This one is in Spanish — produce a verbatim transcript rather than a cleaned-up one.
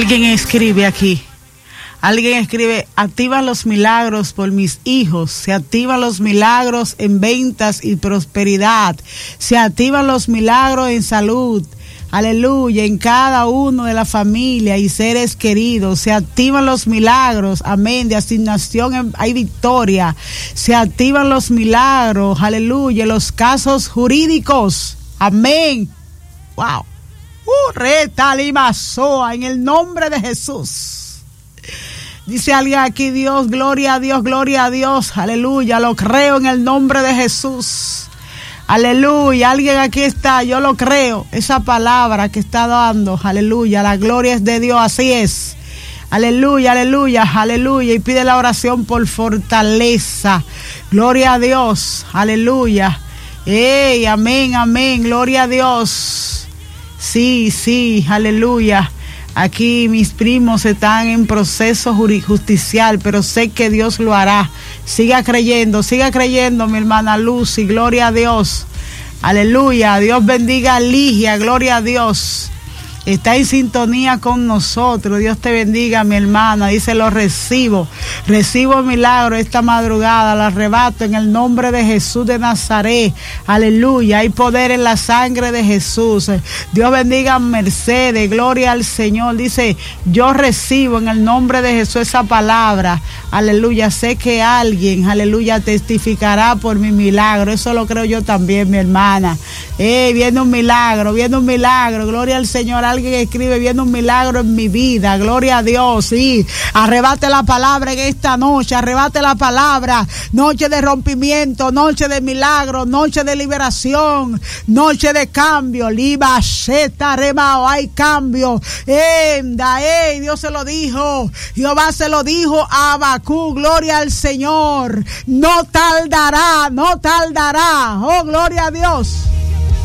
Alguien escribe aquí. Alguien escribe, activa los milagros por mis hijos, se activan los milagros en ventas y prosperidad, se activan los milagros en salud, aleluya, en cada uno de la familia y seres queridos, se activan los milagros, amén, de asignación, hay victoria, se activan los milagros, aleluya, en los casos jurídicos, amén, wow, uh, retalimazoa, en el nombre de Jesús. Dice alguien aquí, Dios, gloria a Dios, gloria a Dios, aleluya, lo creo en el nombre de Jesús, aleluya, alguien aquí está, yo lo creo, esa palabra que está dando, aleluya, la gloria es de Dios, así es, aleluya, aleluya, aleluya, y pide la oración por fortaleza, gloria a Dios, aleluya, ey, amén, amén, gloria a Dios, sí, sí, aleluya. Aquí mis primos están en proceso judicial, pero sé que Dios lo hará. Siga creyendo, siga creyendo, mi hermana Lucy, gloria a Dios. Aleluya, Dios bendiga a Ligia, gloria a Dios. Está en sintonía con nosotros. Dios te bendiga, mi hermana. Dice, lo recibo. Recibo milagro esta madrugada. Lo arrebato en el nombre de Jesús de Nazaret. Aleluya. Hay poder en la sangre de Jesús. Dios bendiga a Mercedes. Gloria al Señor. Dice, yo recibo en el nombre de Jesús esa palabra. Aleluya. Sé que alguien, aleluya, testificará por mi milagro. Eso lo creo yo también, mi hermana. Eh, viene un milagro, viene un milagro. Gloria al Señor. Alguien escribe, viene un milagro en mi vida, gloria a Dios, sí, arrebate la palabra en esta noche, arrebate la palabra, noche de rompimiento, noche de milagro, noche de liberación, noche de cambio, liba, sheta, remao, hay cambio, enda, eh, Dios se lo dijo, Jehová se lo dijo a Abacú, gloria al Señor, no tardará, no tardará, oh, gloria a Dios.